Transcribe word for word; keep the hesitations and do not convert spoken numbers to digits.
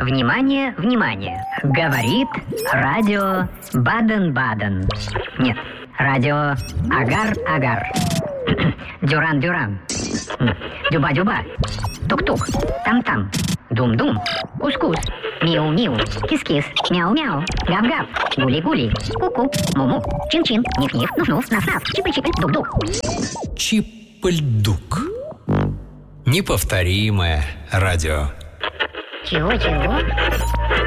Внимание, внимание. Говорит радио Баден-Баден. Нет, радио Агар-Агар. Дюран-Дюран. Дюба-Дюба. Тук-тук. Там-там. Дум-дум. Кус-кус. Миу-миу. Кис-кис. Мяу-мяу. Гав-гав. Гули-гули. Ку-ку. Му-му. Чин-чин. Ниф-ниф. Нуф-нуф. Наф-наф. Чипы-чипы. Дук-дук. Чип-ль-дук. Неповторимое радио. Чего-чего?